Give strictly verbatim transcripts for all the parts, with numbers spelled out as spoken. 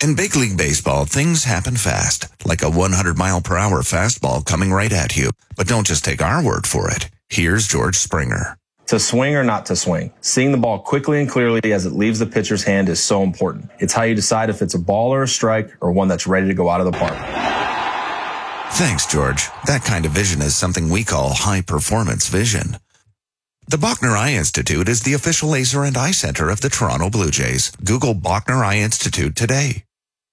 In big league baseball, things happen fast, like a one hundred mile per hour fastball coming right at you. But don't just take our word for it. Here's George Springer. To swing or not to swing, seeing the ball quickly and clearly as it leaves the pitcher's hand is so important. It's how you decide if it's a ball or a strike or one that's ready to go out of the park. Thanks, George. That kind of vision is something we call high-performance vision. The Bachner Eye Institute is the official laser and eye center of the Toronto Blue Jays. Google Bachner Eye Institute today.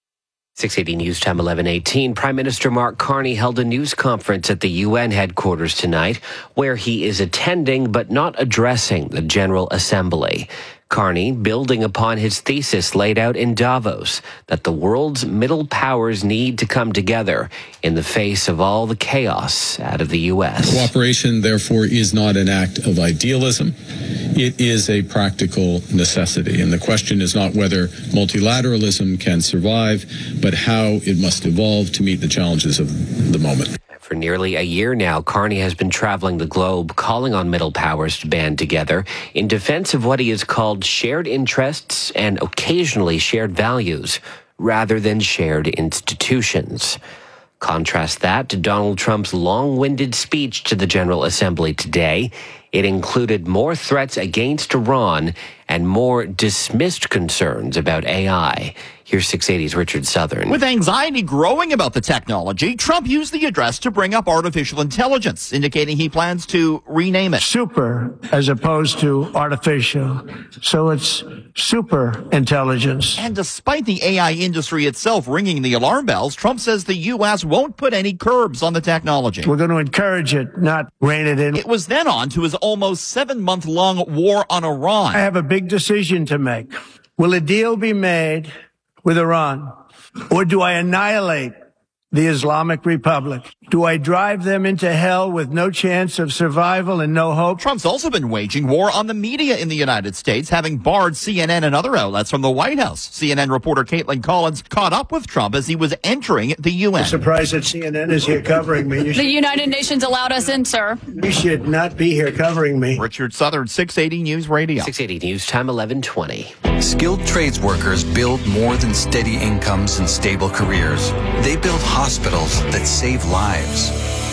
six eighty News Time eleven eighteen. Prime Minister Mark Carney held a news conference at the U N headquarters tonight where he is attending but not addressing the General Assembly. Carney, building upon his thesis laid out in Davos, that the world's middle powers need to come together in the face of all the chaos out of the U S. Cooperation, therefore, is not an act of idealism. It is a practical necessity. And the question is not whether multilateralism can survive, but how it must evolve to meet the challenges of the moment. For nearly a year now, Carney has been traveling the globe, calling on middle powers to band together in defense of what he has called shared interests and occasionally shared values, rather than shared institutions. Contrast that to Donald Trump's long-winded speech to the General Assembly today. It included more threats against Iran and more dismissed concerns about A I. Here's six eighty's Richard Southern. With anxiety growing about the technology, Trump used the address to bring up artificial intelligence, indicating he plans to rename it. Super as opposed to artificial. So it's super intelligence. And despite the A I industry itself ringing the alarm bells, Trump says the U S won't put any curbs on the technology. We're going to encourage it, not rein it in. It was then on to his almost seven-month-long war on Iran. I have a big decision to make. Will a deal be made with Iran? Or do I annihilate the Islamic Republic? Do I drive them into hell with no chance of survival and no hope? Trump's also been waging war on the media in the United States, having barred C N N and other outlets from the White House. C N N reporter Caitlin Collins caught up with Trump as he was entering the U N. I'm surprised that C N N is here covering me. You the United Nations allowed us in, sir. You should not be here covering me. Richard Southern, six eighty News Radio. six eighty News Time eleven twenty. Skilled trades workers build more than steady incomes and stable careers. They build hospitals that save lives,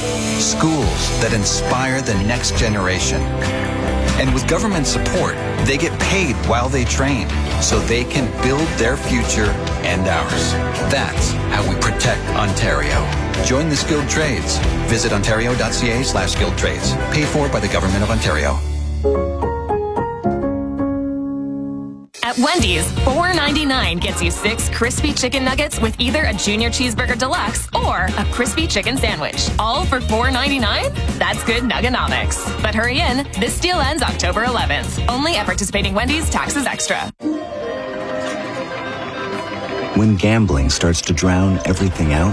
schools that inspire the next generation. And with government support, they get paid while they train so they can build their future and ours. That's how we protect Ontario. Join the skilled trades. Visit ontario.ca slash skilled trades. Paid for by the Government of Ontario. At Wendy's, four ninety-nine gets you six crispy chicken nuggets with either a junior cheeseburger deluxe or a crispy chicken sandwich. All for four ninety-nine? That's good nugganomics. But hurry in, this deal ends October eleventh. Only at participating Wendy's, taxes extra. When gambling starts to drown everything out,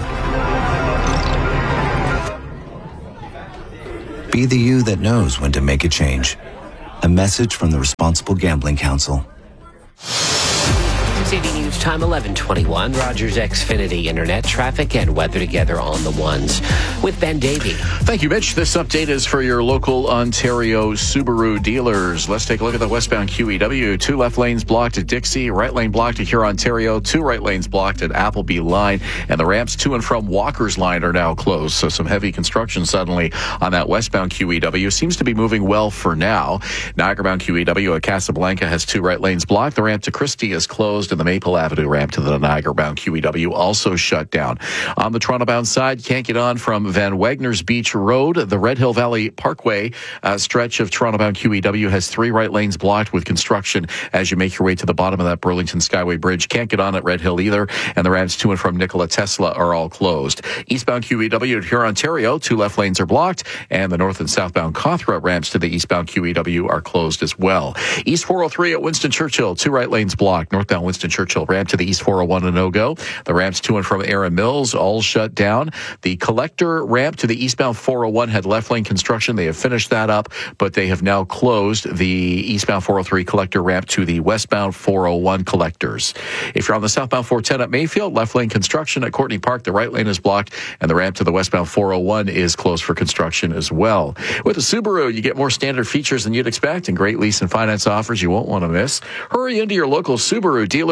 be the you that knows when to make a change. A message from the Responsible Gambling Council. six eighty News Time eleven twenty-one. Rogers Xfinity Internet traffic and weather together on the ones with Ben Davey. Thank you, Mitch. This update is for your local Ontario Subaru dealers. Let's take a look at the westbound Q E W. Two left lanes blocked at Dixie, right lane blocked at Huron, Ontario, two right lanes blocked at Appleby Line, and the ramps to and from Walker's Line are now closed. So some heavy construction suddenly on that westbound Q E W. Seems to be moving well for now. Niagara-bound Q E W at Casablanca has two right lanes blocked. The ramp to Christie is closed, and the Maple Avenue ramp to the Niagara-bound Q E W also shut down. On the Toronto-bound side, can't get on from Van Wagner's Beach Road. The Red Hill Valley Parkway uh, stretch of Toronto-bound Q E W has three right lanes blocked with construction as you make your way to the bottom of that Burlington Skyway Bridge. Can't get on at Red Hill either, and the ramps to and from Nikola Tesla are all closed. Eastbound Q E W at Huron, Ontario, two left lanes are blocked, and the north and southbound Cawthra ramps to the eastbound Q E W are closed as well. East four oh three at Winston Churchill, two right lanes blocked. Northbound Winston Churchill ramp to the east four oh one a no-go. The ramps to and from Erin Mills all shut down. The collector ramp to the eastbound four oh one had left lane construction. They have finished that up, but they have now closed the eastbound four oh three collector ramp to the westbound four oh one collectors. If you're on the southbound four ten at Mayfield, left lane construction at Courtney Park, the right lane is blocked, and the ramp to the westbound four oh one is closed for construction as well. With the Subaru, you get more standard features than you'd expect and great lease and finance offers you won't want to miss. Hurry into your local Subaru dealer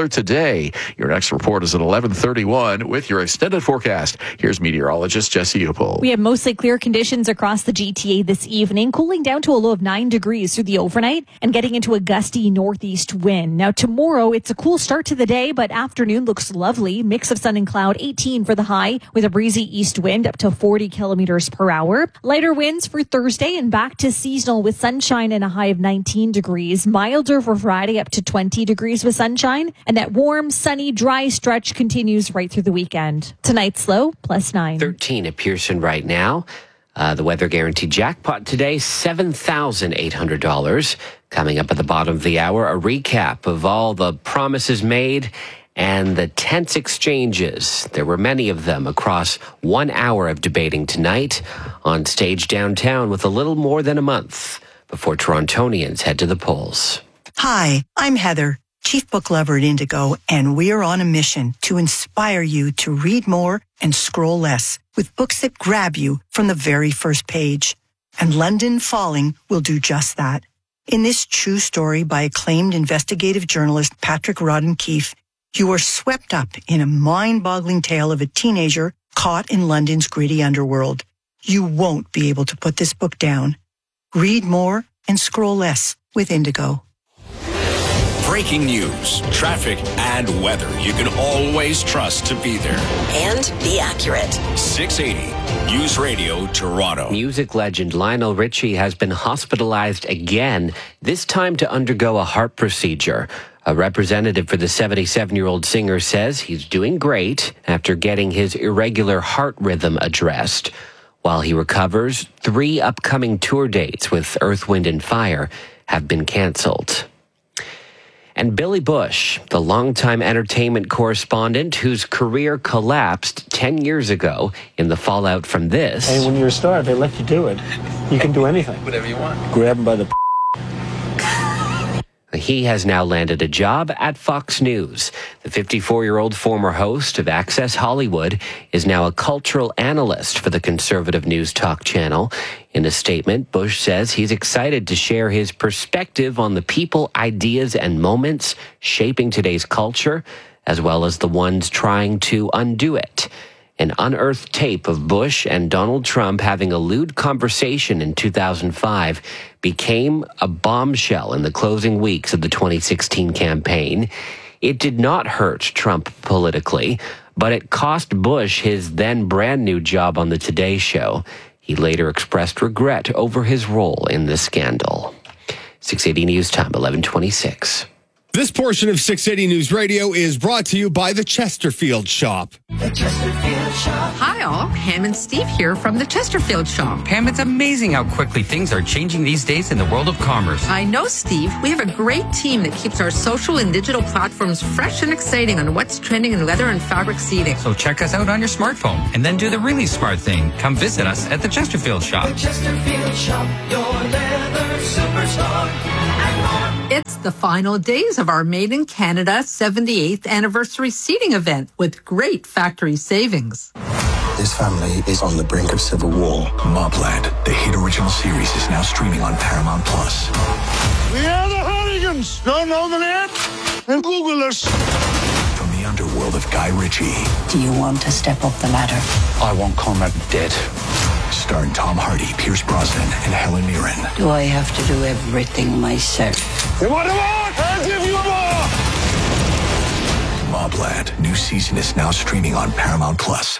cooler today. Your next report is at eleven thirty-one with your extended forecast. Here's meteorologist Jesse Upel. We have mostly clear conditions across the G T A this evening, cooling down to a low of nine degrees through the overnight and getting into a gusty northeast wind. Now tomorrow, it's a cool start to the day, but afternoon looks lovely. Mix of sun and cloud, eighteen for the high with a breezy east wind up to forty kilometers per hour. Lighter winds for Thursday and back to seasonal with sunshine and a high of nineteen degrees. Milder for Friday up to twenty degrees with sunshine. And that warm, sunny, dry stretch continues right through the weekend. Tonight's low, plus nine. thirteen at Pearson right now. Uh, the weather guarantee jackpot today, seven thousand eight hundred dollars. Coming up at the bottom of the hour, a recap of all the promises made and the tense exchanges. There were many of them across one hour of debating tonight on stage downtown with a little more than a month before Torontonians head to the polls. Hi, I'm Heather, Chief Book Lover at Indigo, and we're on a mission to inspire you to read more and scroll less with books that grab you from the very first page. And London Falling will do just that. In this true story by acclaimed investigative journalist Patrick Rodden-Keefe, you are swept up in a mind-boggling tale of a teenager caught in London's gritty underworld. You won't be able to put this book down. Read more and scroll less with Indigo. Breaking news, traffic, and weather you can always trust to be there. And be accurate. six eighty News Radio Toronto. Music legend Lionel Richie has been hospitalized again, this time to undergo a heart procedure. A representative for the seventy-seven-year-old singer says he's doing great after getting his irregular heart rhythm addressed. While he recovers, three upcoming tour dates with Earth, Wind and Fire have been canceled. And Billy Bush, the longtime entertainment correspondent whose career collapsed ten years ago in the fallout from this. Hey, when you're a star, they let you do it. You can do anything. Whatever you want. Grab them by the... He has now landed a job at Fox News. The fifty-four-year-old former host of Access Hollywood is now a cultural analyst for the conservative news talk channel. In a statement, Bush says he's excited to share his perspective on the people, ideas, and moments shaping today's culture, as well as the ones trying to undo it. An unearthed tape of Bush and Donald Trump having a lewd conversation in two thousand five became a bombshell in the closing weeks of the twenty sixteen campaign. It did not hurt Trump politically, but it cost Bush his then brand new job on the Today Show. He later expressed regret over his role in the scandal. six eighty News Time, eleven twenty-six. This portion of six eighty News Radio is brought to you by the Chesterfield Shop. The Chesterfield Shop. Hi all, Pam and Steve here from the Chesterfield Shop. Pam, it's amazing how quickly things are changing these days in the world of commerce. I know, Steve. We have a great team that keeps our social and digital platforms fresh and exciting on what's trending in leather and fabric seating. So check us out on your smartphone and then do the really smart thing. Come visit us at the Chesterfield Shop. The Chesterfield Shop, your leather superstore and more. It's the final days of our Made in Canada seventy-eighth anniversary seating event with great factory savings. This family is on the brink of civil war. Mobland, the hit original series, is now streaming on Paramount Plus. We are the Hooligans. Don't know the net? And Google us. From the underworld of Guy Ritchie. Do you want to step up the ladder? I want Conrad dead. Starring Tom Hardy, Pierce Brosnan, and Helen Mirren. Do I have to do everything myself? You want more? I'll give you more! Mobland, new season is now streaming on Paramount Plus.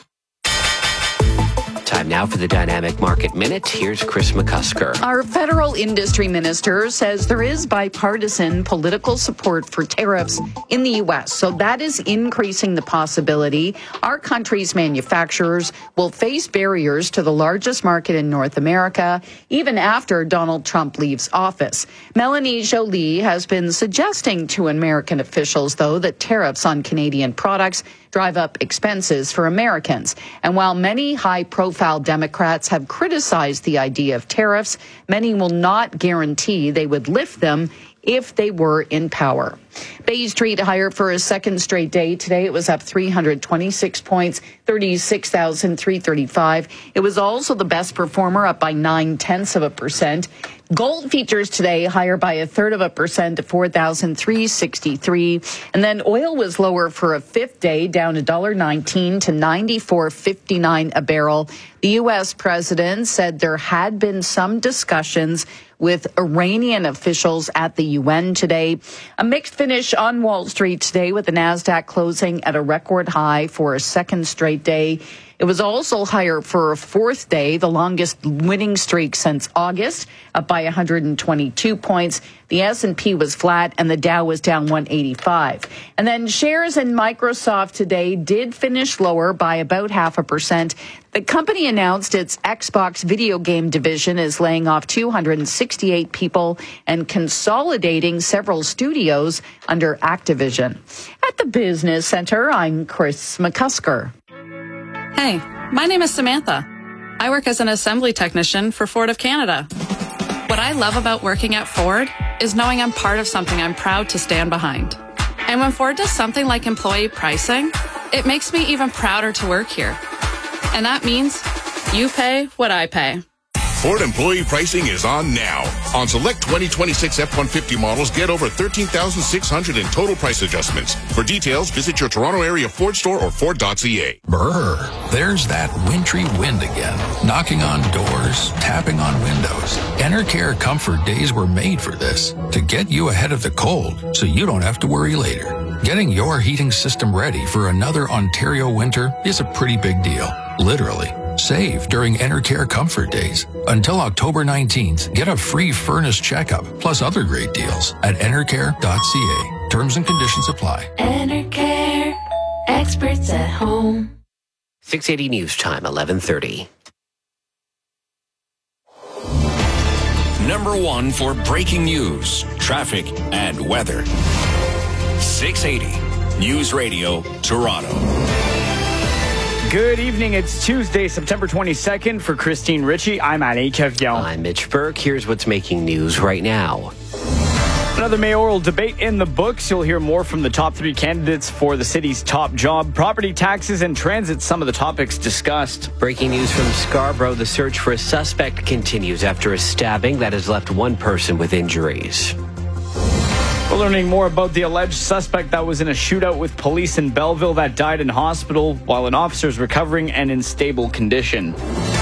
Time now for the Dynamic Market Minute. Here's Chris McCusker. Our federal industry minister says there is bipartisan political support for tariffs in the U S, so that is increasing the possibility our country's manufacturers will face barriers to the largest market in North America, even after Donald Trump leaves office. Melanie Joly has been suggesting to American officials, though, that tariffs on Canadian products drive up expenses for Americans. And while many high-profile Democrats have criticized the idea of tariffs, many will not guarantee they would lift them if they were in power. Bay Street higher for a second straight day. Today it was up three hundred twenty-six points, thirty-six thousand three hundred thirty-five. It was also the best performer, up by nine tenths of a percent. Gold features today higher by a third of a percent to four thousand three hundred sixty-three. And then oil was lower for a fifth day, down one dollar nineteen to ninety-four fifty-nine a barrel. The U S president said there had been some discussions with Iranian officials at the U N today. A mixed finish on Wall Street today, with the Nasdaq closing at a record high for a second straight day. It was also higher for a fourth day, the longest winning streak since August, up by one hundred twenty-two points. The S and P was flat, and the Dow was down one eighty-five. And then shares in Microsoft today did finish lower by about half a percent. The company announced its Xbox video game division is laying off two hundred sixty-eight people and consolidating several studios under Activision. At the Business Center, I'm Chris McCusker. Hey, my name is Samantha. I work as an assembly technician for Ford of Canada. What I love about working at Ford is knowing I'm part of something I'm proud to stand behind. And when Ford does something like employee pricing, it makes me even prouder to work here. And that means you pay what I pay. Ford employee pricing is on now. On select twenty twenty-six F one fifty models, get over thirteen thousand six hundred in total price adjustments. For details, visit your Toronto area Ford store or Ford dot C A. Brr, there's that wintry wind again, knocking on doors, tapping on windows. Enercare Comfort Days were made for this, to get you ahead of the cold so you don't have to worry later. Getting your heating system ready for another Ontario winter is a pretty big deal, literally. Save during Enercare Comfort Days. Until October nineteenth, get a free furnace checkup, plus other great deals at enercare dot C A. Terms and conditions apply. Enercare, experts at home. six eighty News Time, eleven thirty. Number one for breaking news, traffic, and weather. six eighty News Radio, Toronto. Good evening. It's Tuesday, September twenty-second. For Christine Ritchie, I'm Alain Cavion. I'm Mitch Burke. Here's what's making news right now. Another mayoral debate in the books. You'll hear more from the top three candidates for the city's top job. Property taxes and transit, some of the topics discussed. Breaking news from Scarborough. The search for a suspect continues after a stabbing that has left one person with injuries. We're learning more about the alleged suspect that was in a shootout with police in Belleville that died in hospital while an officer is recovering and in stable condition.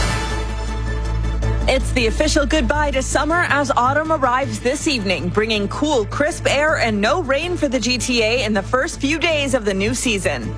It's the official goodbye to summer as autumn arrives this evening, bringing cool, crisp air and no rain for the G T A in the first few days of the new season.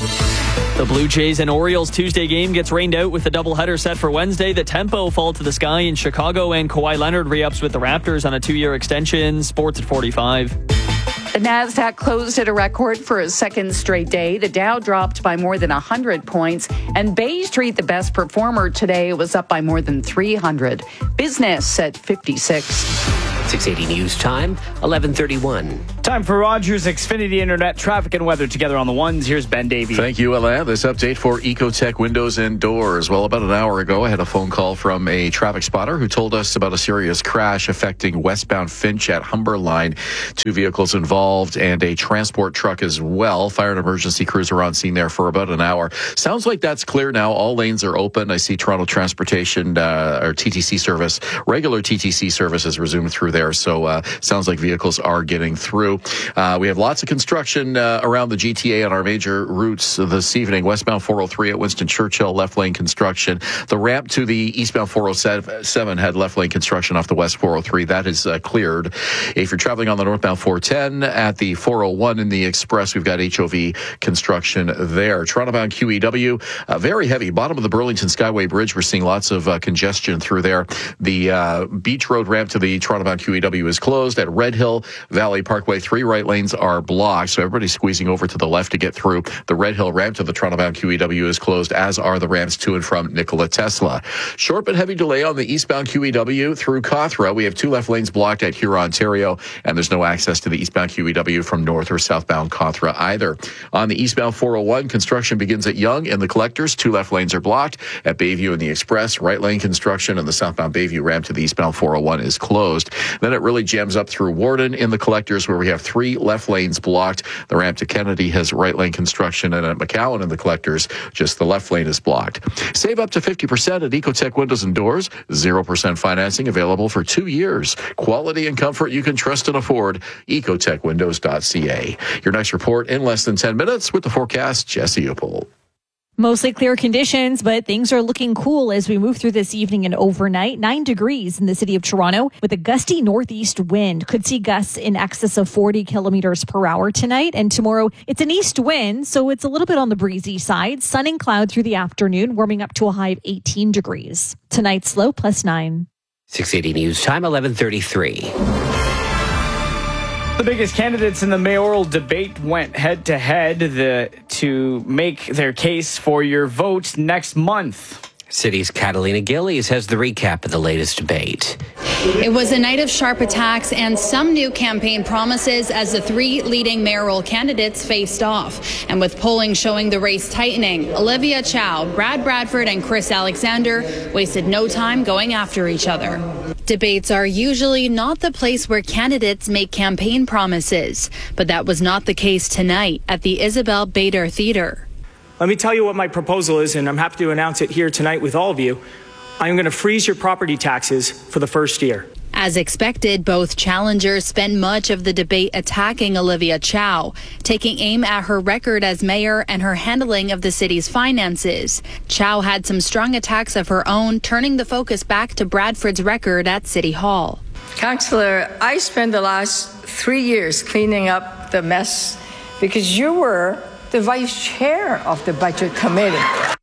The Blue Jays and Orioles Tuesday game gets rained out with a doubleheader set for Wednesday. The tempo fall to the sky in Chicago, and Kawhi Leonard re-ups with the Raptors on a two-year extension. Sports at forty-five. The Nasdaq closed at a record for a second straight day. The Dow dropped by more than one hundred points, and Bay Street, the best performer today, was up by more than three hundred. Business at fifty-six. six eighty News Time, eleven thirty-one. Time for Rogers Xfinity Internet traffic and weather together on the ones. Here's Ben Davey. Thank you, Alain. This update for Ecotech Windows and Doors. Well, about an hour ago, I had a phone call from a traffic spotter who told us about a serious crash affecting westbound Finch at Humber Line. Two vehicles involved and a transport truck as well. Fire and emergency crews are on scene there for about an hour. Sounds like that's clear now. All lanes are open. I see Toronto Transportation uh, or T T C service, regular T T C service has resumed through there. So uh, sounds like vehicles are getting through. Uh, we have lots of construction uh, around the G T A on our major routes this evening. Westbound four oh three at Winston Churchill, left lane construction. The ramp to the eastbound four oh seven had left lane construction off the west four oh three. That is uh, cleared. If you're traveling on the northbound four ten at the four oh one in the express, we've got H O V construction there. Toronto-bound Q E W, uh, very heavy. Bottom of the Burlington Skyway Bridge, we're seeing lots of uh, congestion through there. The uh, Beach Road ramp to the Toronto-bound Q E W is closed. At Red Hill Valley Parkway, three right lanes are blocked, so everybody's squeezing over to the left to get through. The Red Hill ramp to the Toronto-bound Q E W is closed, as are the ramps to and from Nikola Tesla. Short but heavy delay on the eastbound Q E W through Cawthra. We have two left lanes blocked at Huron, Ontario, and there's no access to the eastbound Q E W from north or southbound Cawthra either. On the eastbound four oh one, construction begins at Yonge and the Collectors. Two left lanes are blocked. At Bayview and the Express, right lane construction and the southbound Bayview ramp to the eastbound four oh one is closed. Then it really jams up through Warden in the collectors, where we have three left lanes blocked. The ramp to Kennedy has right lane construction, and at McCowan in the collectors, just the left lane is blocked. Save up to fifty percent at Ecotech Windows and Doors. zero percent financing available for two years. Quality and comfort you can trust and afford. ecotech windows dot c a. Your next report in less than ten minutes with the forecast, Jesse Upel. Mostly clear conditions, but things are looking cool as we move through this evening and overnight. Nine degrees in the city of Toronto with a gusty northeast wind. Could see gusts in excess of forty kilometers per hour tonight. And tomorrow, it's an east wind, so it's a little bit on the breezy side. Sun and cloud through the afternoon, warming up to a high of eighteen degrees. Tonight's low plus nine. six eighty News Time, eleven thirty-three. The biggest candidates in the mayoral debate went head-to-head the, to make their case for your vote next month. City's Catalina Gillies has the recap of the latest debate. It was a night of sharp attacks and some new campaign promises as the three leading mayoral candidates faced off. And with polling showing the race tightening, Olivia Chow, Brad Bradford, and Chris Alexander wasted no time going after each other. Debates are usually not the place where candidates make campaign promises, but that was not the case tonight at the Isabel Bader Theater. Let me tell you what my proposal is, and I'm happy to announce it here tonight with all of you. I'm going to freeze your property taxes for the first year. As expected, both challengers spent much of the debate attacking Olivia Chow, taking aim at her record as mayor and her handling of the city's finances. Chow had some strong attacks of her own, turning the focus back to Bradford's record at City Hall. Councillor, I spent the last three years cleaning up the mess because you were the vice chair of the budget committee.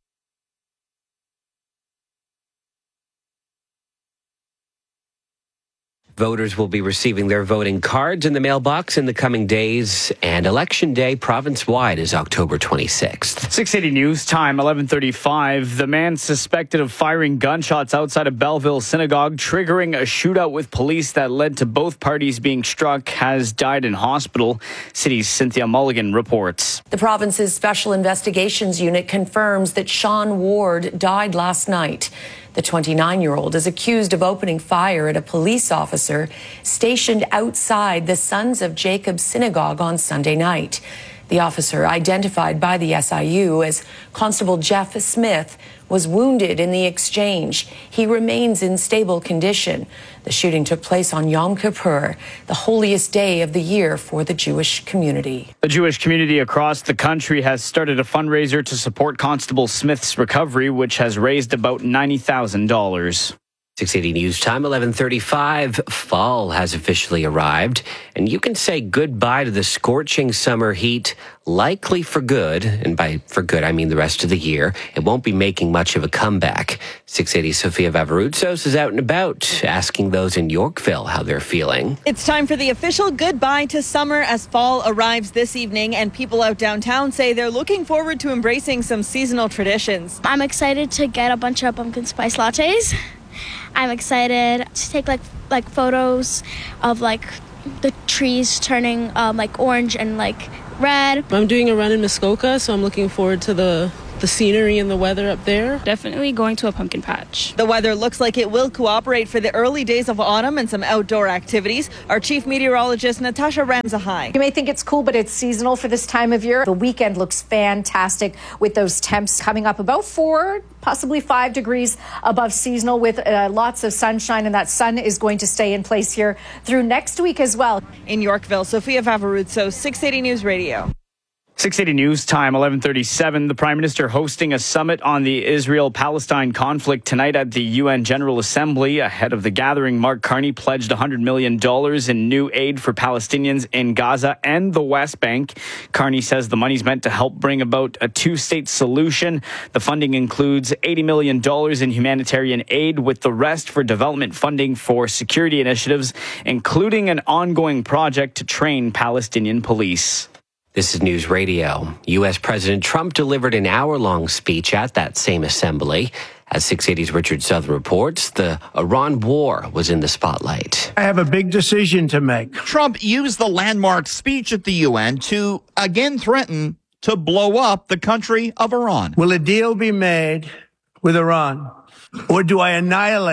Voters will be receiving their voting cards in the mailbox in the coming days, and Election Day province-wide is October twenty-sixth. six eighty News Time, eleven thirty-five. The man suspected of firing gunshots outside of Belleville Synagogue, triggering a shootout with police that led to both parties being struck, has died in hospital. City's Cynthia Mulligan reports. The province's Special Investigations Unit confirms that Sean Ward died last night. The twenty-nine-year-old is accused of opening fire at a police officer stationed outside the Sons of Jacob Synagogue on Sunday night. The officer, identified by the S I U as Constable Jeff Smith, was wounded in the exchange. He remains in stable condition. The shooting took place on Yom Kippur, the holiest day of the year for the Jewish community. The Jewish community across the country has started a fundraiser to support Constable Smith's recovery, which has raised about ninety thousand dollars. six eighty News Time, eleven thirty-five. Fall has officially arrived, and you can say goodbye to the scorching summer heat, likely for good. And by for good, I mean the rest of the year. It won't be making much of a comeback. six eighty Sofia Vavaroutsos is out and about, asking those in Yorkville how they're feeling. It's time for the official goodbye to summer as fall arrives this evening, and people out downtown say they're looking forward to embracing some seasonal traditions. I'm excited to get a bunch of pumpkin spice lattes. I'm excited to take like like photos of like the trees turning um, like orange and like red. I'm doing a run in Muskoka, so I'm looking forward to the the scenery and the weather up there. Definitely going to a pumpkin patch. The weather looks like it will cooperate for the early days of autumn and some outdoor activities. Our chief meteorologist, Natasha Ramzahai. You may think it's cool, but it's seasonal for this time of year. The weekend looks fantastic with those temps coming up about four, possibly five degrees above seasonal with uh, lots of sunshine, and that sun is going to stay in place here through next week as well. In Yorkville, Sofia Vavaroutsos, six eighty News Radio. six eighty News Time, eleven thirty-seven. The Prime Minister hosting a summit on the Israel-Palestine conflict tonight at the U N General Assembly. Ahead of the gathering, Mark Carney pledged one hundred million dollars in new aid for Palestinians in Gaza and the West Bank. Carney says the money's meant to help bring about a two-state solution. The funding includes eighty million dollars in humanitarian aid, with the rest for development funding for security initiatives, including an ongoing project to train Palestinian police. This is News Radio. U S. President Trump delivered an hour-long speech at that same assembly. As six eighty's Richard Southern reports, the Iran war was in the spotlight. I have a big decision to make. Trump used the landmark speech at the U N to again threaten to blow up the country of Iran. Will a deal be made with Iran, or do I annihilate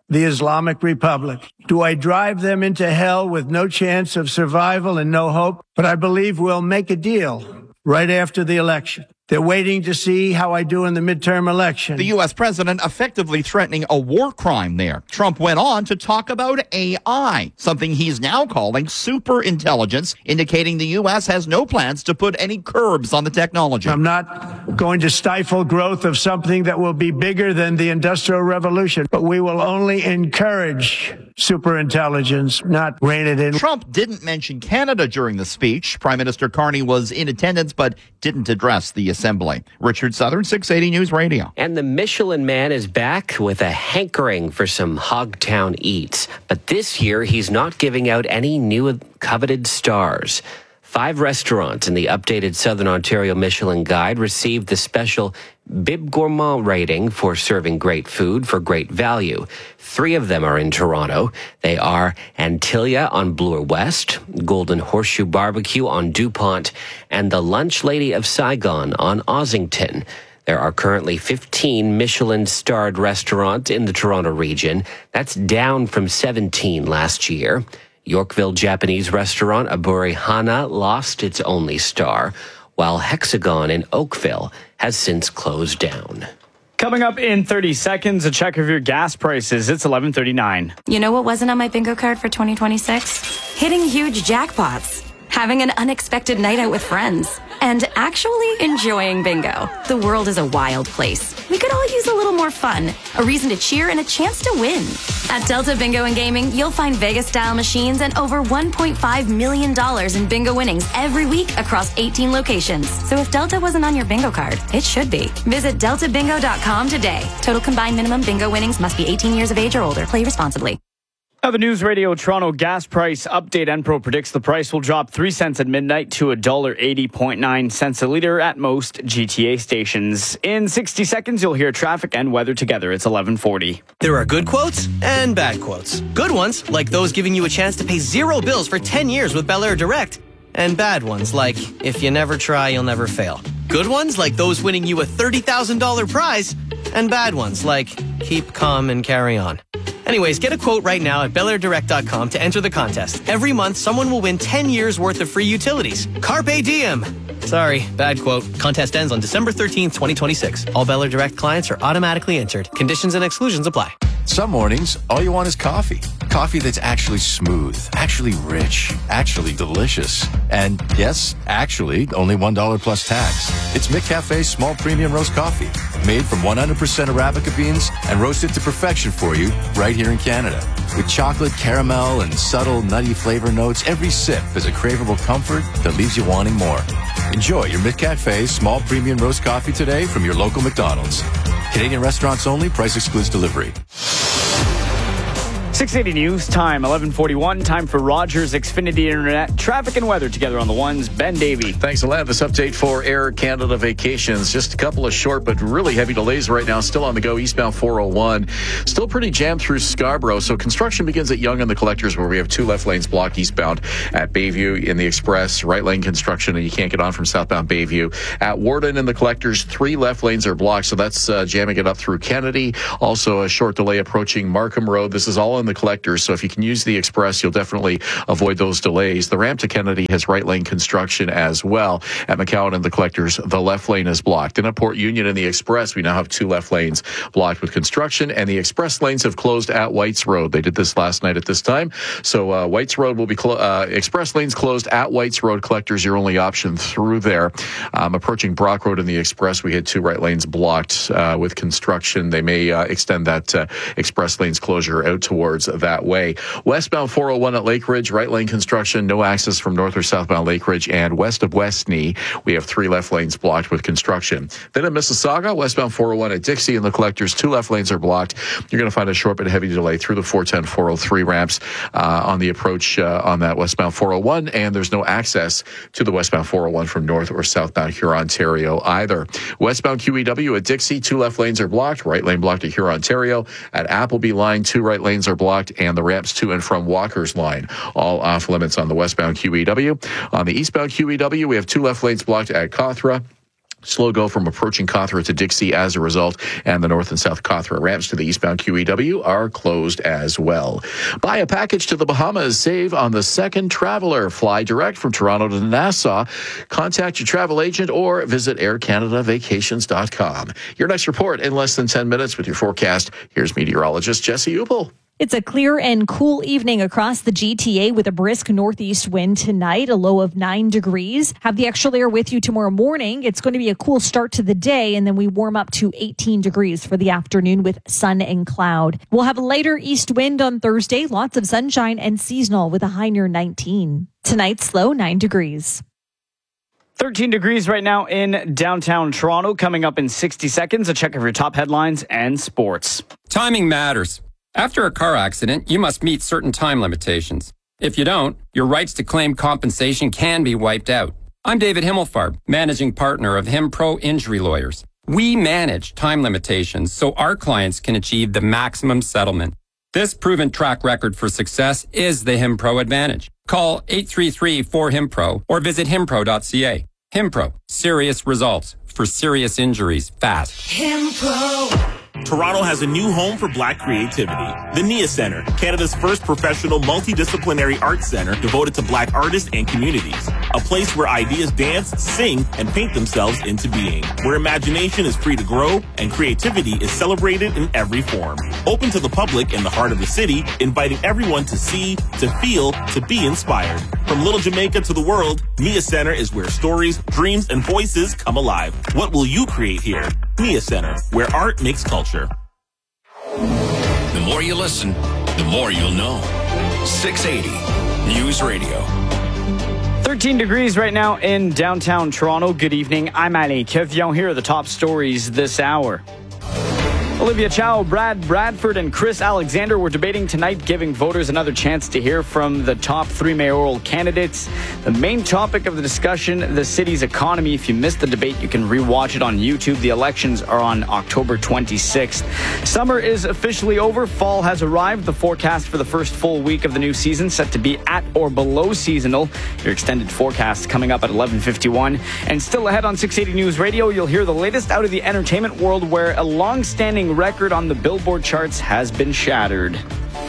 the Islamic Republic. Do I drive them into hell with no chance of survival and no hope? But I believe we'll make a deal right after the election. They're waiting to see how I do in the midterm election. The U S president effectively threatening a war crime there. Trump went on to talk about A I, something he's now calling super intelligence, indicating the U S has no plans to put any curbs on the technology. I'm not going to stifle growth of something that will be bigger than the Industrial Revolution, but we will only encourage super intelligence, not rein it in. Trump didn't mention Canada during the speech. Prime Minister Carney was in attendance, but didn't address the assembly. Richard Southern, six eighty News Radio. And the Michelin Man is back with a hankering for some Hogtown eats. But this year, he's not giving out any new coveted stars. Five restaurants in the updated Southern Ontario Michelin Guide received the special Bib Gourmand rating for serving great food for great value. Three of them are in Toronto. They are Antilia on Bloor West, Golden Horseshoe Barbecue on DuPont, and the Lunch Lady of Saigon on Ossington. There are currently fifteen Michelin-starred restaurants in the Toronto region. That's down from seventeen last year. Yorkville Japanese restaurant Aburi Hana lost its only star, while Hexagon in Oakville has since closed down. Coming up in thirty seconds, a check of your gas prices. It's eleven thirty-nine. You know what wasn't on my bingo card for twenty twenty-six? Hitting huge jackpots, having an unexpected night out with friends, and actually enjoying bingo. The world is a wild place. We could all use a little more fun, a reason to cheer, and a chance to win. At Delta Bingo and Gaming, you'll find Vegas-style machines and over one point five million dollars in bingo winnings every week across eighteen locations. So if Delta wasn't on your bingo card, it should be. Visit delta bingo dot com today. Total combined minimum bingo winnings must be eighteen years of age or older. Play responsibly. Now, the News Radio Toronto gas price update. Enpro predicts the price will drop three cents at midnight to one dollar eighty point nine cents a litre at most G T A stations. In sixty seconds, you'll hear traffic and weather together. It's eleven forty. There are good quotes and bad quotes. Good ones, like those giving you a chance to pay zero bills for ten years with Bel Air Direct. And bad ones, like, if you never try, you'll never fail. Good ones, like those winning you a thirty thousand dollars prize. And bad ones, like, keep calm and carry on. Anyways, get a quote right now at bel air direct dot com to enter the contest. Every month, someone will win ten years worth of free utilities. Carpe diem. Sorry, bad quote. Contest ends on December thirteenth, twenty twenty-six. All Bel Air Direct clients are automatically entered. Conditions and exclusions apply. Some mornings, all you want is coffee. Coffee that's actually smooth, actually rich, actually delicious. And yes, actually, only one dollar plus tax. It's McCafe's small premium roast coffee, made from one hundred percent Arabica beans and roasted to perfection for you right here in Canada. With chocolate, caramel, and subtle nutty flavor notes, every sip is a craveable comfort that leaves you wanting more. Enjoy your McCafe small premium roast coffee today from your local McDonald's. Canadian restaurants only. Price excludes delivery. six eighty News Time, eleven forty-one. Time for Rogers Xfinity Internet. Traffic and weather together on the ones. Ben Davey. Thanks a lot. This update for Air Canada Vacations. Just a couple of short but really heavy delays right now. Still on the go. Eastbound four oh one. Still pretty jammed through Scarborough. So construction begins at Yonge and the Collectors, where we have two left lanes blocked eastbound at Bayview in the Express. Right lane construction, and you can't get on from southbound Bayview. At Warden and the Collectors, three left lanes are blocked. So that's uh, jamming it up through Kennedy. Also a short delay approaching Markham Road. This is all in the Collectors, so if you can use the Express, you'll definitely avoid those delays. The ramp to Kennedy has right lane construction as well. At McCowan and the Collectors, the left lane is blocked. And at Port Union and the Express, we now have two left lanes blocked with construction, and the Express lanes have closed at Whites Road. They did this last night at this time. So uh, Whites Road will be clo- uh, Express lanes closed at Whites Road. Collectors, your only option through there. Um, approaching Brock Road and the Express, we had two right lanes blocked uh, with construction. They may uh, extend that uh, Express lanes closure out towards that way. Westbound four oh one at Lake Ridge, right lane construction, no access from north or southbound Lake Ridge, and west of Westney, we have three left lanes blocked with construction. Then at Mississauga, westbound four oh one at Dixie and the Collectors, two left lanes are blocked. You're going to find a short but heavy delay through the four ten, four oh three ramps uh, on the approach uh, on that westbound four oh one, and there's no access to the westbound four oh one from north or southbound Huron, Ontario either. Westbound Q E W at Dixie, two left lanes are blocked, right lane blocked at Huron, Ontario. At Appleby Line, two right lanes are blocked, and the ramps to and from Walker's Line, all off limits on the westbound Q E W. On the eastbound Q E W, we have two left lanes blocked at Cawthra. Slow go from approaching Cawthra to Dixie as a result, and the north and south Cawthra ramps to the eastbound Q E W are closed as well. Buy a package to the Bahamas. Save on the second traveler. Fly direct from Toronto to Nassau. Contact your travel agent or visit air canada vacations dot com. Your next report in less than ten minutes with your forecast. Here's meteorologist Jesse Upel. It's a clear and cool evening across the G T A with a brisk northeast wind tonight, a low of nine degrees. Have the extra layer with you tomorrow morning. It's going to be a cool start to the day, and then we warm up to eighteen degrees for the afternoon with sun and cloud. We'll have a lighter east wind on Thursday, lots of sunshine and seasonal with a high near nineteen. Tonight's low, nine degrees. thirteen degrees right now in downtown Toronto. Coming up in sixty seconds, a check of your top headlines and sports. Timing matters. After a car accident, you must meet certain time limitations. If you don't, your rights to claim compensation can be wiped out. I'm David Himmelfarb, managing partner of HimPro Injury Lawyers. We manage time limitations so our clients can achieve the maximum settlement. This proven track record for success is the HimPro advantage. Call eight three three, four, H I M P R O or visit himpro dot c a. HimPro, serious results for serious injuries fast. HimPro. Toronto has a new home for Black creativity. The Nia Centre, Canada's first professional multidisciplinary arts center devoted to Black artists and communities. A place where ideas dance, sing, and paint themselves into being. Where imagination is free to grow and creativity is celebrated in every form. Open to the public in the heart of the city, inviting everyone to see, to feel, to be inspired. From Little Jamaica to the world, Nia Centre is where stories, dreams, and voices come alive. What will you create here? Nia Centre, where art makes culture. The more you listen, the more you'll know. six eighty News Radio. thirteen degrees right now in downtown Toronto. Good evening. I'm Ali Kevion. Here are the top stories this hour. Olivia Chow, Brad Bradford, and Chris Alexander were debating tonight, giving voters another chance to hear from the top three mayoral candidates. The main topic of the discussion, the city's economy. If you missed the debate, you can rewatch it on YouTube. The elections are on October twenty-sixth. Summer is officially over. Fall has arrived. The forecast for the first full week of the new season set to be at or below seasonal. Your extended forecast coming up at eleven fifty-one. And still ahead on six eighty News Radio, you'll hear the latest out of the entertainment world, where a long-standing record on the Billboard charts has been shattered.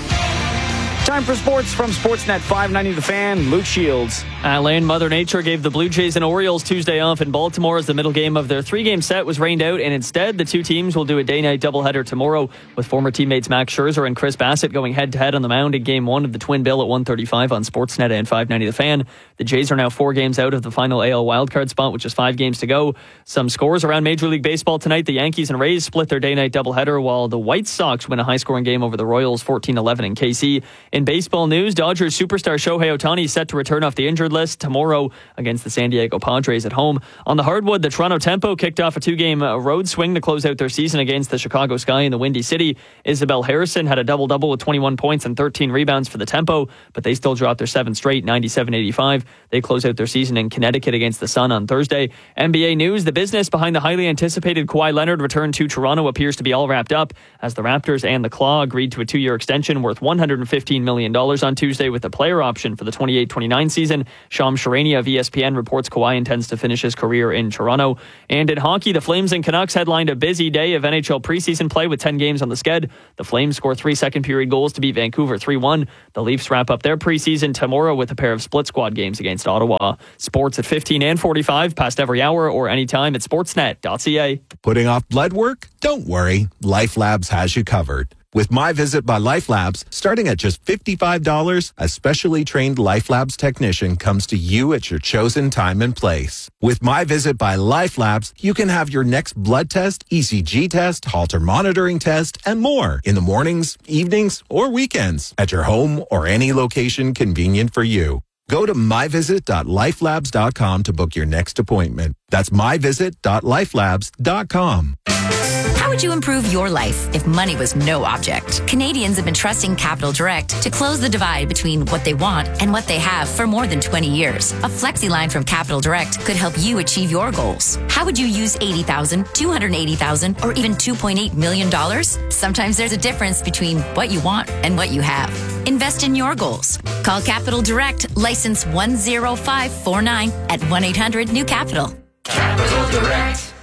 Time for sports from Sportsnet five ninety The Fan. Luke Shields. Alain, Mother Nature gave the Blue Jays and Orioles Tuesday off in Baltimore as the middle game of their three-game set was rained out, and instead the two teams will do a day-night doubleheader tomorrow with former teammates Max Scherzer and Chris Bassett going head-to-head on the mound in Game one of the Twin Bill at one thirty-five on Sportsnet and five ninety The Fan. The Jays are now four games out of the final A L wildcard spot, which is five games to go. Some scores around Major League Baseball tonight. The Yankees and Rays split their day-night doubleheader, while the White Sox win a high-scoring game over the Royals fourteen eleven in K C. In baseball news, Dodgers superstar Shohei Ohtani is set to return off the injured list tomorrow against the San Diego Padres at home. On the hardwood, the Toronto Tempo kicked off a two-game road swing to close out their season against the Chicago Sky in the Windy City. Isabel Harrison had a double-double with twenty-one points and thirteen rebounds for the Tempo, but they still dropped their seventh straight, ninety-seven eighty-five. They close out their season in Connecticut against the Sun on Thursday. N B A news, the business behind the highly anticipated Kawhi Leonard return to Toronto appears to be all wrapped up, as the Raptors and the Claw agreed to a two-year extension worth one hundred fifteen million dollars on Tuesday with a player option for the twenty-eight twenty-nine season. Shams Charania of E S P N reports Kawhi intends to finish his career in Toronto. And in hockey, the Flames and Canucks headlined a busy day of N H L preseason play with ten games on the sched. The Flames score three second-period goals to beat Vancouver three one. The Leafs wrap up their preseason tomorrow with a pair of split squad games against Ottawa. Sports at fifteen and forty-five, past every hour or anytime at sportsnet dot c a. Putting off blood work? Don't worry. LifeLabs has you covered. With My Visit by LifeLabs, starting at just fifty-five dollars, a specially trained LifeLabs technician comes to you at your chosen time and place. With My Visit by LifeLabs, you can have your next blood test, E C G test, Holter monitoring test, and more in the mornings, evenings, or weekends at your home or any location convenient for you. Go to my visit dot lifelabs dot com to book your next appointment. That's my visit dot lifelabs dot com. How would you improve your life if money was no object? Canadians have been trusting Capital Direct to close the divide between what they want and what they have for more than twenty years. A flexi line from Capital Direct could help you achieve your goals. How would you use eighty thousand dollars, two hundred eighty thousand dollars, or even two point eight million dollars? Sometimes there's a difference between what you want and what you have. Invest in your goals. Call Capital Direct, license one zero five four nine at one eight hundred new capital. Capital Direct.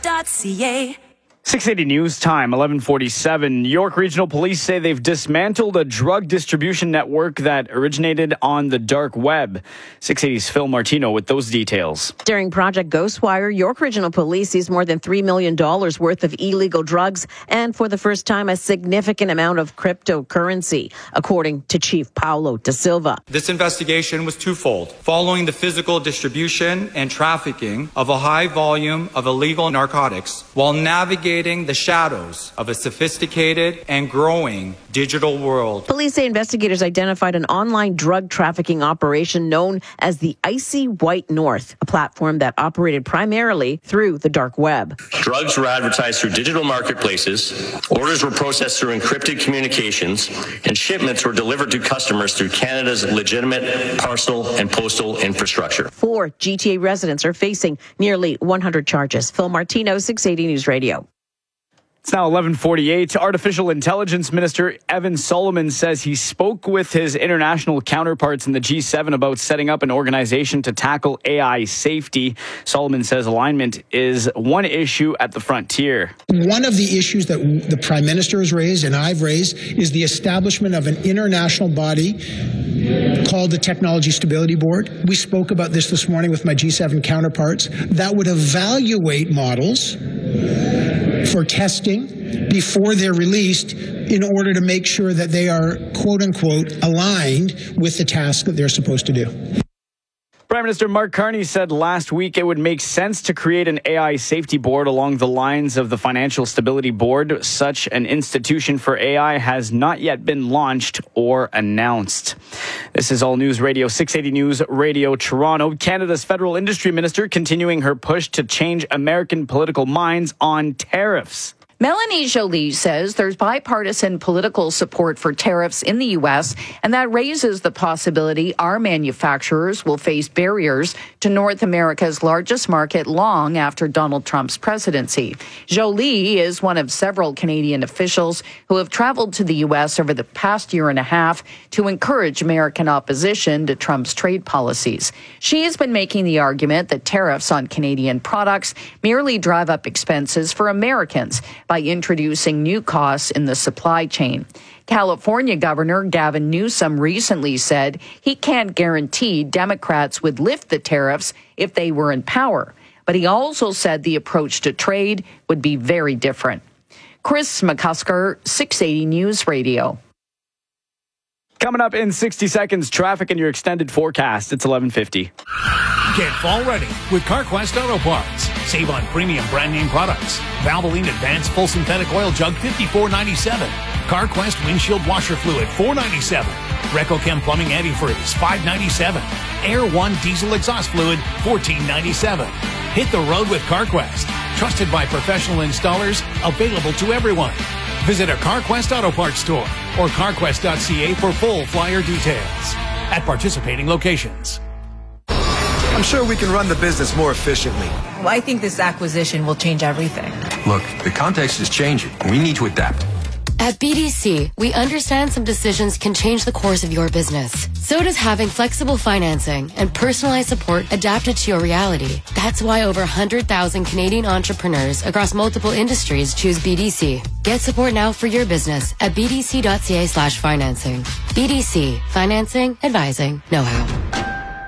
dot c a. six eighty News Time, eleven forty-seven. York Regional Police say they've dismantled a drug distribution network that originated on the dark web. six eighty's Phil Martino with those details. During Project Ghostwire, York Regional Police seized more than three million dollars worth of illegal drugs and, for the first time, a significant amount of cryptocurrency, according to Chief Paulo da Silva. This investigation was twofold. Following the physical distribution and trafficking of a high volume of illegal narcotics while navigating the shadows of a sophisticated and growing digital world. Police say investigators identified an online drug trafficking operation known as the Icy White North, a platform that operated primarily through the dark web. Drugs were advertised through digital marketplaces, orders were processed through encrypted communications, and shipments were delivered to customers through Canada's legitimate parcel and postal infrastructure. Four G T A residents are facing nearly one hundred charges. Phil Martino, six eighty News Radio. It's now eleven forty-eight. Artificial Intelligence Minister Evan Solomon says he spoke with his international counterparts in the G seven about setting up an organization to tackle A I safety. Solomon says alignment is one issue at the frontier. One of the issues that the Prime Minister has raised and I've raised is the establishment of an international body called the Technology Stability Board. We spoke about this this morning with my G seven counterparts that would evaluate models for testing before they're released in order to make sure that they are, quote unquote, aligned with the task that they're supposed to do. Prime Minister Mark Carney said last week it would make sense to create an A I safety board along the lines of the Financial Stability Board. Such an institution for A I has not yet been launched or announced. This is All News Radio, six eighty News Radio Toronto. Canada's federal industry minister continuing her push to change American political minds on tariffs. Melanie Joly says there's bipartisan political support for tariffs in the U S, and that raises the possibility our manufacturers will face barriers to North America's largest market long after Donald Trump's presidency. Joly is one of several Canadian officials who have traveled to the U S over the past year and a half to encourage American opposition to Trump's trade policies. She has been making the argument that tariffs on Canadian products merely drive up expenses for Americans by introducing new costs in the supply chain. California Governor Gavin Newsom recently said he can't guarantee Democrats would lift the tariffs if they were in power, but he also said the approach to trade would be very different. Chris McCusker, six eighty News Radio. Coming up in sixty seconds, traffic and your extended forecast. It's eleven fifty. Get fall ready with CarQuest Auto Parts. Save on premium brand name products. Valvoline Advanced Full Synthetic Oil Jug fifty-four ninety-seven. CarQuest Windshield Washer Fluid four ninety-seven. RecoChem Plumbing Antifreeze five ninety-seven. Air One Diesel Exhaust Fluid fourteen ninety-seven. Hit the road with CarQuest. Trusted by professional installers, available to everyone. Visit a CarQuest Auto Parts store or carquest dot c a for full flyer details at participating locations. I'm sure we can run the business more efficiently. Well, I think this acquisition will change everything. Look, the context is changing. We need to adapt. At B D C, we understand some decisions can change the course of your business. So does having flexible financing and personalized support adapted to your reality. That's why over one hundred thousand Canadian entrepreneurs across multiple industries choose B D C. Get support now for your business at b d c dot c a slash financing. B D C, financing, advising, know-how.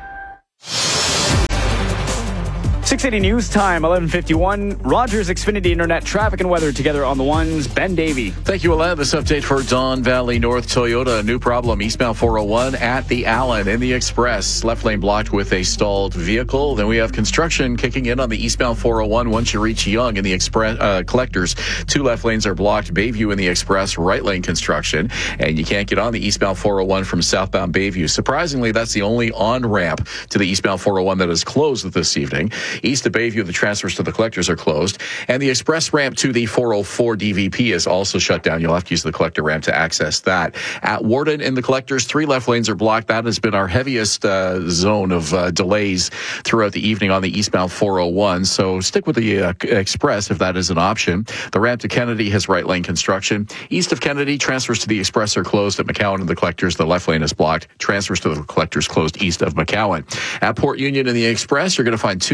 six eighty News Time, eleven fifty-one. Rogers Xfinity Internet traffic and weather together on the ones. Ben Davey. Thank you, Alain. This update for Don Valley North Toyota. New problem eastbound four oh one at the Allen in the Express. Left lane blocked with a stalled vehicle. Then we have construction kicking in on the eastbound four oh one once you reach Young in the Express uh, Collectors. Two left lanes are blocked. Bayview in the Express, right lane construction. And you can't get on the eastbound four oh one from southbound Bayview. Surprisingly, that's the only on-ramp to the eastbound four oh one that is closed this evening. East of Bayview, the transfers to the Collectors are closed. And the express ramp to the four oh four D V P is also shut down. You'll have to use the Collector ramp to access that. At Warden in the Collectors, three left lanes are blocked. That has been our heaviest uh, zone of uh, delays throughout the evening on the eastbound four oh one. So stick with the uh, Express if that is an option. The ramp to Kennedy has right lane construction. East of Kennedy, transfers to the Express are closed at McCowan and the Collectors. The left lane is blocked. Transfers to the Collectors closed east of McCowan. At Port Union in the Express, you're going to find two left lanes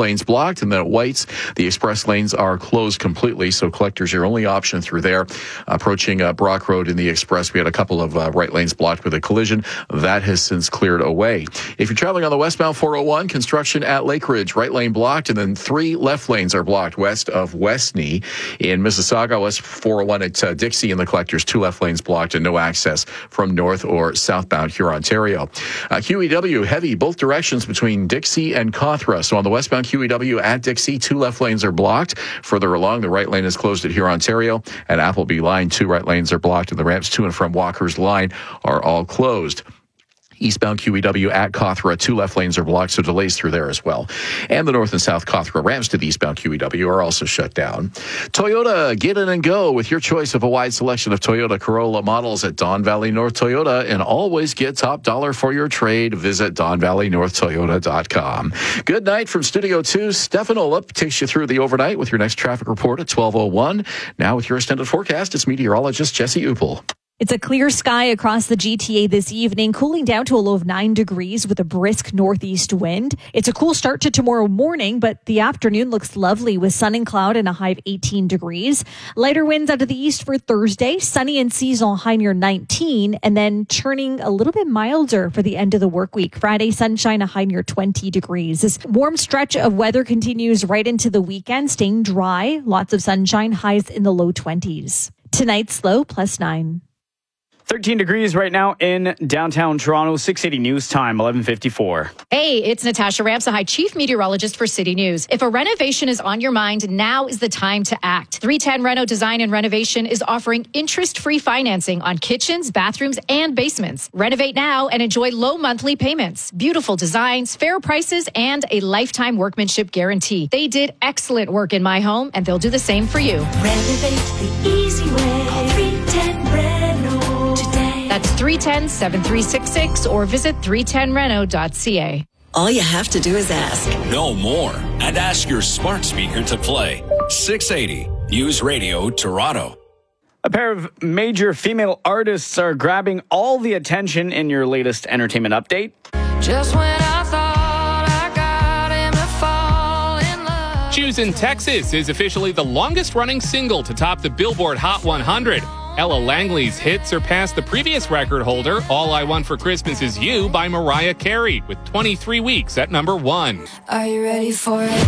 lanes blocked. And then at White's, the express lanes are closed completely. So collectors, your only option through there. Approaching uh, Brock Road in the express, we had a couple of uh, right lanes blocked with a collision. That has since cleared away. If you're traveling on the westbound four oh one, construction at Lake Ridge, right lane blocked, and then three left lanes are blocked west of Westney. In Mississauga, west four oh one at uh, Dixie and the collectors, two left lanes blocked and no access from north or southbound Huron, Ontario. Uh, Q E W, heavy both directions between Dixie and Cawthra. So on the westbound Q E W at Dixie, two left lanes are blocked. Further along, the right lane is closed at Huron, Ontario. At Appleby Line, two right lanes are blocked, and the ramps to and from Walker's Line are all closed. Eastbound Q E W at Cawthra, two left lanes are blocked, so delays through there as well. And the north and south Cawthra ramps to the eastbound Q E W are also shut down. Toyota, get in and go with your choice of a wide selection of Toyota Corolla models at Don Valley North Toyota, and always get top dollar for your trade. Visit don valley north toyota dot com. Good night from Studio two. Stefan Olip takes you through the overnight with your next traffic report at twelve oh one. Now with your extended forecast, it's meteorologist Jesse Uppel. It's a clear sky across the G T A this evening, cooling down to a low of nine degrees with a brisk northeast wind. It's a cool start to tomorrow morning, but the afternoon looks lovely with sun and cloud and a high of eighteen degrees. Lighter winds out of the east for Thursday, sunny and seasonal high near nineteen, and then turning a little bit milder for the end of the work week. Friday, sunshine, a high near twenty degrees. This warm stretch of weather continues right into the weekend, staying dry, lots of sunshine, highs in the low twenties. Tonight's low plus nine. thirteen degrees right now in downtown Toronto. six eighty News Time, eleven fifty-four. Hey, it's Natasha Ramsahai, Chief Meteorologist for City News. If a renovation is on your mind, now is the time to act. three ten Reno Design and Renovation is offering interest-free financing on kitchens, bathrooms, and basements. Renovate now and enjoy low monthly payments, beautiful designs, fair prices, and a lifetime workmanship guarantee. They did excellent work in my home, and they'll do the same for you. Renovate the easy way. Call three ten Reno. That's three one zero, seven three six six or visit three ten reno dot c a. All you have to do is ask. Know more and ask your smart speaker to play. six eighty News Radio Toronto. A pair of major female artists are grabbing all the attention in your latest entertainment update. Just when I thought I got him to fall in love. Choosing Texas is officially the longest running single to top the Billboard Hot one hundred. Ella Langley's hit surpassed the previous record holder, All I Want for Christmas Is You by Mariah Carey, with twenty-three weeks at number one. Are you ready for it?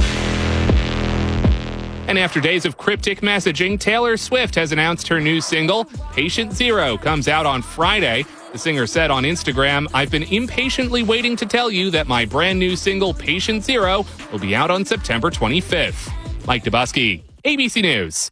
And after days of cryptic messaging, Taylor Swift has announced her new single, Patient Zero, comes out on Friday. The singer said on Instagram, "I've been impatiently waiting to tell you that my brand new single, Patient Zero, will be out on September twenty-fifth. Mike Dubusky, A B C News.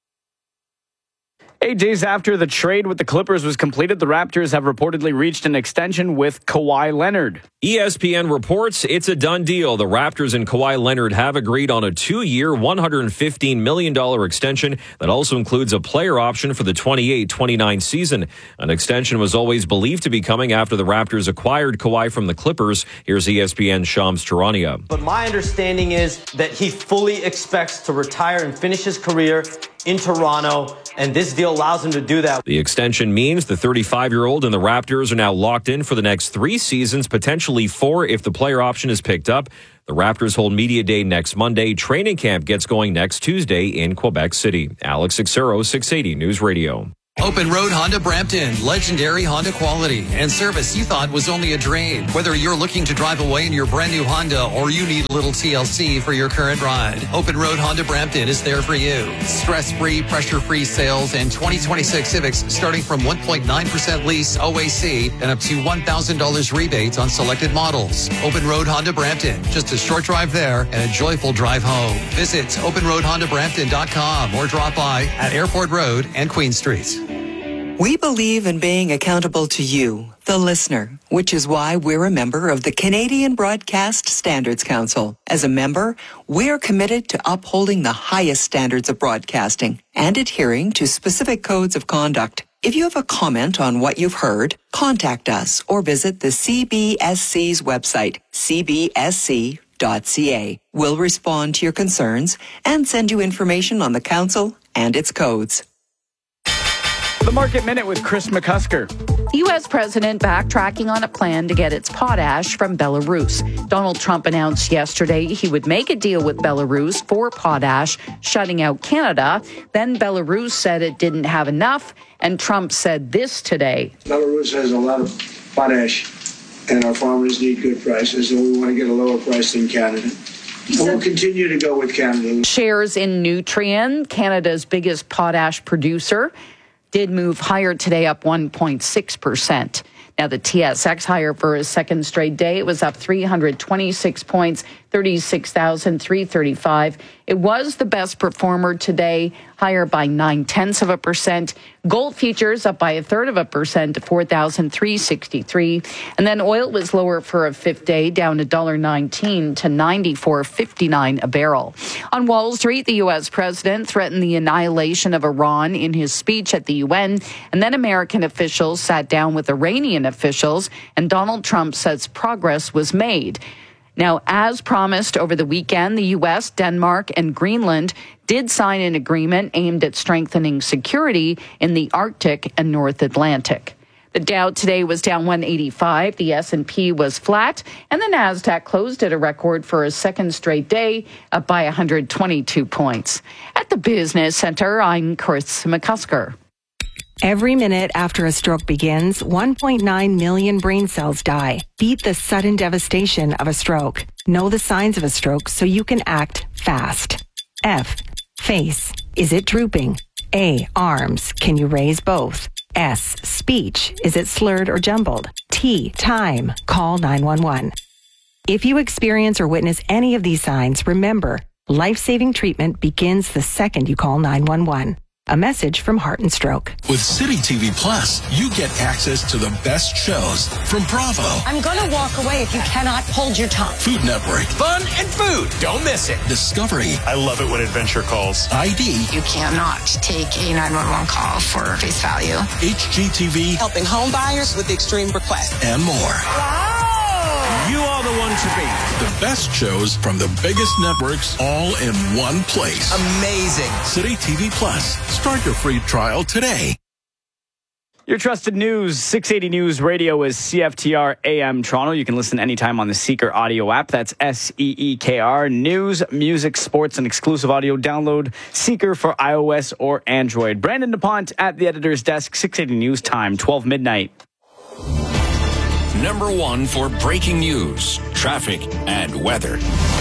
Eight days after the trade with the Clippers was completed, the Raptors have reportedly reached an extension with Kawhi Leonard. E S P N reports it's a done deal. The Raptors and Kawhi Leonard have agreed on a two-year, one hundred fifteen million dollars extension that also includes a player option for the twenty-eight twenty-nine season. An extension was always believed to be coming after the Raptors acquired Kawhi from the Clippers. Here's E S P N's Shams Charania. But my understanding is that he fully expects to retire and finish his career in Toronto, and this deal allows him to do that. The extension means the thirty-five-year-old and the Raptors are now locked in for the next three seasons, potentially four if the player option is picked up. The Raptors hold Media Day next Monday. Training camp gets going next Tuesday in Quebec City. Alex Xero, six eighty News Radio. Open Road Honda Brampton, legendary Honda quality and service you thought was only a drain. Whether you're looking to drive away in your brand new Honda or you need a little T L C for your current ride, Open Road Honda Brampton is there for you. Stress-free, pressure-free sales and twenty twenty-six Civics starting from one point nine percent lease O A C and up to one thousand dollars rebates on selected models. Open Road Honda Brampton, just a short drive there and a joyful drive home. Visit open road honda brampton dot com or drop by at Airport Road and Queen Street. We believe in being accountable to you, the listener, which is why we're a member of the Canadian Broadcast Standards Council. As a member, we're committed to upholding the highest standards of broadcasting and adhering to specific codes of conduct. If you have a comment on what you've heard, contact us or visit the C B S C's website, c b s c dot c a. We'll respond to your concerns and send you information on the council and its codes. The Market Minute with Chris McCusker. The U S president backtracking on a plan to get its potash from Belarus. Donald Trump announced yesterday he would make a deal with Belarus for potash, shutting out Canada. Then Belarus said it didn't have enough, and Trump said this today. Belarus has a lot of potash, and our farmers need good prices, and we want to get a lower price than Canada. And we'll continue to go with Canada. Shares in Nutrien, Canada's biggest potash producer, did move higher today, up one point six percent. Now, the T S X higher for a second straight day. It was up three hundred twenty-six points, thirty-six thousand three hundred thirty-five. It was the best performer today, higher by nine-tenths of a percent. Gold futures up by a third of a percent to four thousand three hundred sixty-three. And then oil was lower for a fifth day, down one dollar nineteen to ninety-four fifty-nine a barrel. On Wall Street, the U S president threatened the annihilation of Iran in his speech at the U N. And then American officials sat down with Iranian officials, and Donald Trump says progress was made. Now, as promised over the weekend, the U S, Denmark, and Greenland did sign an agreement aimed at strengthening security in the Arctic and North Atlantic. The Dow today was down one eighty-five, the S and P was flat, and the Nasdaq closed at a record for a second straight day, up by one hundred twenty-two points. At the Business Center, I'm Chris McCusker. Every minute after a stroke begins, one point nine million brain cells die. Beat the sudden devastation of a stroke. Know the signs of a stroke so you can act fast. F. Face. Is it drooping? A. Arms. Can you raise both? S. Speech. Is it slurred or jumbled? T. Time. Call nine one one. If you experience or witness any of these signs, remember, life-saving treatment begins the second you call nine one one. A message from Heart and Stroke. With City T V Plus, you get access to the best shows from Bravo, I'm gonna walk away if you cannot hold your tongue. Food Network, Fun and food. Don't miss it. Discovery. I love it when Adventure calls. I D. You cannot take a nine one one call for face value. H G T V. Helping home buyers with extreme requests. And more. Wow! You are the one to beat. The best shows from the biggest networks all in one place. Amazing. City T V Plus. Start your free trial today. Your trusted news, six eighty News Radio is C F T R A M Toronto. You can listen anytime on the Seeker audio app. That's S E E K R. News, music, sports, and exclusive audio. Download Seeker for iOS or Android. Brandon DuPont at the editor's desk, six eighty News time, twelve midnight. Number one for breaking news, traffic, and weather.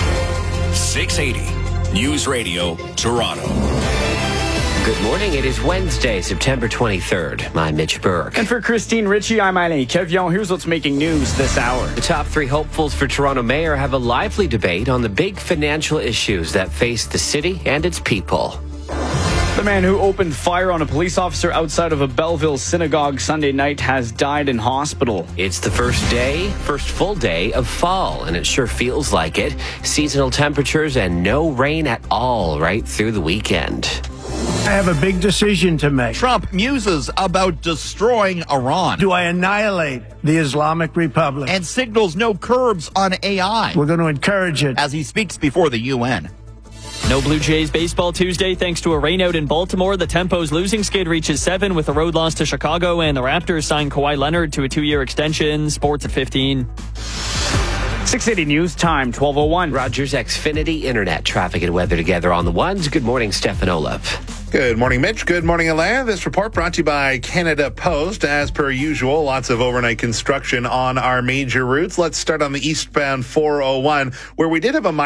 six eighty News Radio, Toronto. Good morning. It is Wednesday, September twenty-third. I'm Mitch Burke. And for Christine Ritchie, I'm Alain Kevion. Here's what's making news this hour. The top three hopefuls for Toronto mayor have a lively debate on the big financial issues that face the city and its people. The man who opened fire on a police officer outside of a Belleville synagogue Sunday night has died in hospital. It's the first day, first full day of fall, and it sure feels like it. Seasonal temperatures and no rain at all right through the weekend. I have a big decision to make. Trump muses about destroying Iran. Do I annihilate the Islamic Republic? And signals no curbs on A I. We're going to encourage it. As he speaks before the U N. No Blue Jays baseball Tuesday thanks to a rainout in Baltimore. The Tempo's losing skid reaches seven with a road loss to Chicago, and the Raptors signed Kawhi Leonard to a two-year extension. Sports at fifteen. six eighty News time, twelve oh one. Rogers Xfinity Internet traffic and weather together on the ones. Good morning, Stefan Olaf. Good morning, Mitch. Good morning, Alain. This report brought to you by Canada Post. As per usual, lots of overnight construction on our major routes. Let's start on the eastbound four oh one, where we did have a